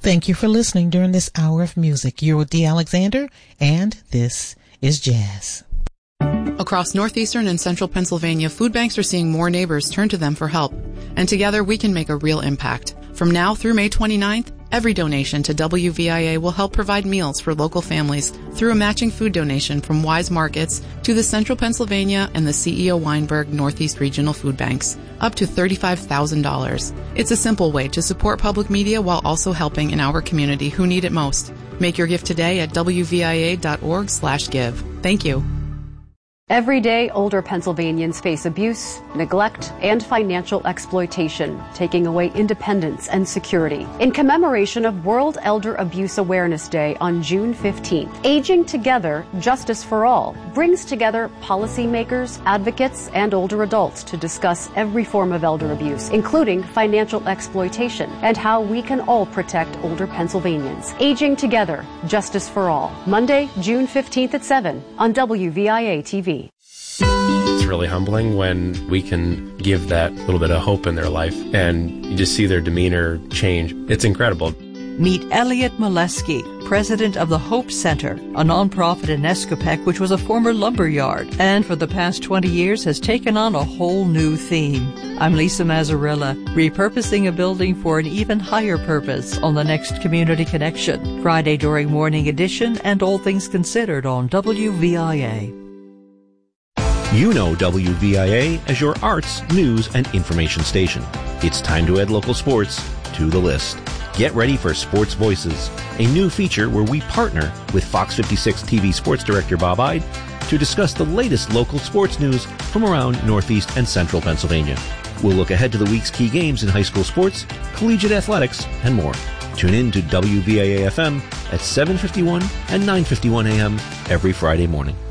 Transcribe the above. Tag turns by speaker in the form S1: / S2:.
S1: Thank you for listening during this hour of music. You're with Dee Alexander, and this is Jazz.
S2: Across northeastern and central Pennsylvania, food banks are seeing more neighbors turn to them for help. And together we can make a real impact. From now through May 29th, every donation to WVIA will help provide meals for local families through a matching food donation from Wise Markets to the Central Pennsylvania and the CEO Weinberg Northeast Regional Food Banks, up to $35,000. It's a simple way to support public media while also helping in our community who need it most. Make your gift today at WVIA.org/give. Thank you.
S3: Every day, older Pennsylvanians face abuse, neglect, and financial exploitation, taking away independence and security. In commemoration of World Elder Abuse Awareness Day on June 15th, Aging Together, Justice for All brings together policymakers, advocates, and older adults to discuss every form of elder abuse, including financial exploitation, and how we can all protect older Pennsylvanians. Aging Together, Justice for All, Monday, June 15th at 7 on WVIA TV.
S4: It's really humbling when we can give that little bit of hope in their life and you just see their demeanor change. It's incredible.
S5: Meet Elliot Molesky, president of the Hope Center, a nonprofit in Escopec which was a former lumber yard and for the past 20 years has taken on a whole new theme. I'm Lisa Mazzarella, repurposing a building for an even higher purpose on the next Community Connection, Friday during Morning Edition and All Things Considered on WVIA.
S6: You know WVIA as your arts, news, and information station. It's time to add local sports to the list. Get ready for Sports Voices, a new feature where we partner with Fox 56 TV sports director Bob Ide to discuss the latest local sports news from around Northeast and Central Pennsylvania. We'll look ahead to the week's key games in high school sports, collegiate athletics, and more. Tune in to WVIA FM at 7:51 and 9:51 a.m. every Friday morning.